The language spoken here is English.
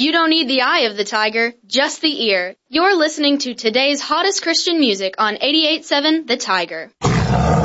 You don't need the eye of the tiger, just the ear. You're listening to today's hottest Christian music on 88.7 The Tiger.